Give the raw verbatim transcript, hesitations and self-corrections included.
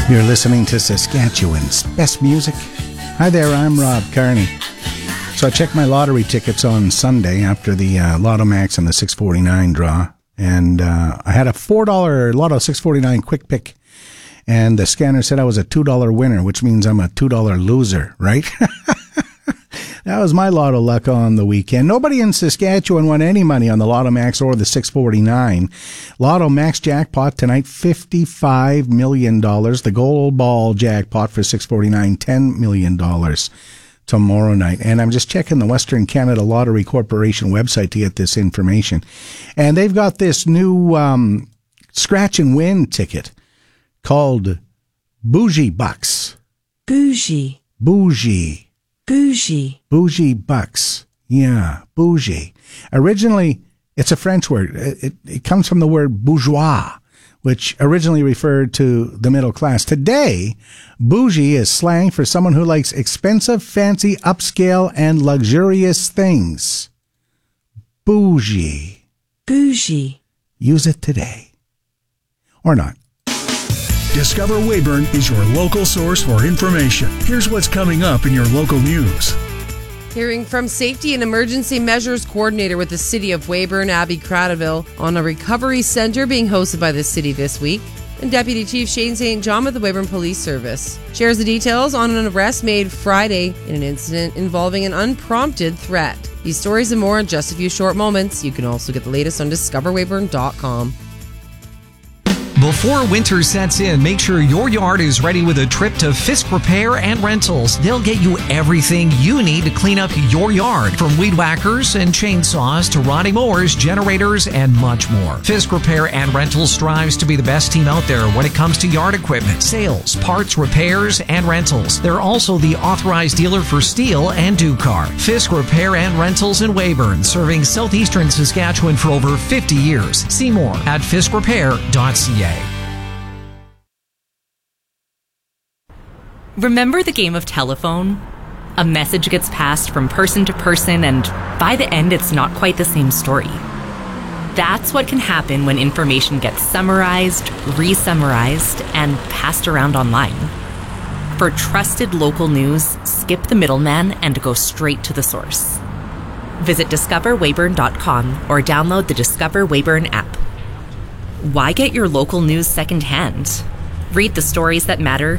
You're listening to Saskatchewan's best music. Hi there, I'm Rob Carney. So I checked my lottery tickets on Sunday after the uh, Lotto Max and the six forty-nine draw, and uh, I had a four dollar Lotto six forty-nine quick pick, and the scanner said I was a two dollar winner, which means I'm a two dollar loser, right? That was my Lotto luck on the weekend. Nobody in Saskatchewan won any money on the Lotto Max or the six forty-nine. Lotto Max jackpot tonight, fifty-five million dollars. The Gold Ball jackpot for six forty-nine, ten million dollars tomorrow night. And I'm just checking the Western Canada Lottery Corporation website to get this information. And they've got this new um, scratch and win ticket called Bougie Bucks. Bougie. Bougie. Bougie. Bougie bucks. Yeah, bougie. Originally, it's a French word. It, it, it comes from the word bourgeois, which originally referred to the middle class. Today, bougie is slang for someone who likes expensive, fancy, upscale, and luxurious things. Bougie. Bougie. Use it today. Or not. Discover Weyburn is your local source for information. Here's what's coming up in your local news. Hearing from Safety and Emergency Measures Coordinator with the City of Weyburn, Abby Cradaville, on a recovery center being hosted by the city this week. And Deputy Chief Shane Saint John with the Weyburn Police Service shares the details on an arrest made Friday in an incident involving an unprompted threat. These stories and more in just a few short moments. You can also get the latest on discover weyburn dot com. Before winter sets in, make sure your yard is ready with a trip to Fisk Repair and Rentals. They'll get you everything you need to clean up your yard, from weed whackers and chainsaws to riding mowers, generators, and much more. Fisk Repair and Rentals strives to be the best team out there when it comes to yard equipment, sales, parts, repairs, and rentals. They're also the authorized dealer for Steel and Ducar. Fisk Repair and Rentals in Weyburn, serving southeastern Saskatchewan for over fifty years. See more at fisk repair dot c a. Remember the game of telephone? A message gets passed from person to person, and by the end, it's not quite the same story. That's what can happen when information gets summarized, re-summarized, and passed around online. For trusted local news, skip the middleman and go straight to the source. Visit discover weyburn dot com or download the Discover Weyburn app. Why get your local news secondhand? Read the stories that matter,